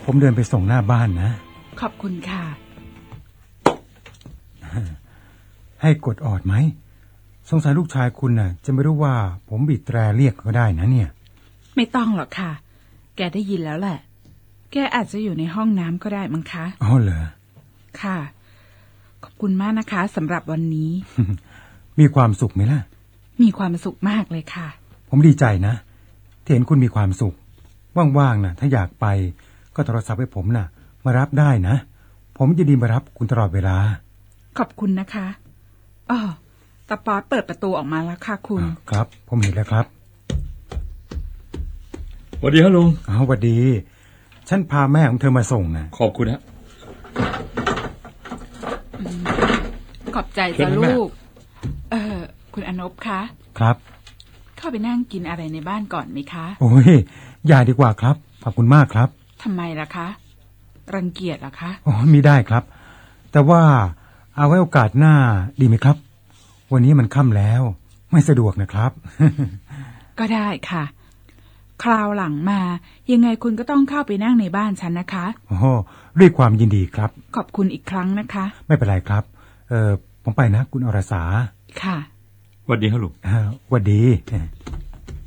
ผมเดินไปส่งหน้าบ้านนะขอบคุณค่ะให้กดออดไหมสงสัยลูกชายคุณน่ะจะไม่รู้ว่าผมบีบแตรเรียกก็ได้นะเนี่ยไม่ต้องหรอกค่ะแกได้ยินแล้วแหละแกอาจจะอยู่ในห้องน้ำก็ได้มั้งคะอ๋อเหรอค่ะขอบคุณมากนะคะสำหรับวันนี้มีความสุขไหมล่ะมีความสุขมากเลยค่ะผมดีใจนะที่เห็นคุณมีความสุขว่างๆนะถ้าอยากไปก็โทรศัพท์ให้ผมนะมารับได้นะผมจะดีมารับคุณตลอดเวลาขอบคุณนะคะอ๋อตาป๊อดเปิดประตูออกมาแล้วค่ะคุณครับผมเห็นแล้วครับสวัสดีครับลุงสวัสดีฉันพาแม่ของเธอมาส่งนะขอบคุณฮะขอบใจจ้ะลูกคุณอนบคะครับเข้าไปนั่งกินอะไรในบ้านก่อนไหมคะโอ้ยอย่าดีกว่าครับขอบคุณมากครับทำไมล่ะคะรังเกียจเหรอคะอ๋อมีได้ครับแต่ว่าเอาไว้โอกาสหน้าดีไหมครับวันนี้มันค่ำแล้วไม่สะดวกนะครับก็ได้ค่ะคราวหลังมายังไงคุณก็ต้องเข้าไปนั่งในบ้านฉันนะคะโอ้ด้วยความยินดีครับขอบคุณอีกครั้งนะคะไม่เป็นไรครับผมไปนะคุณอรสาค่ะสวัสดีครับลุงสวัสดี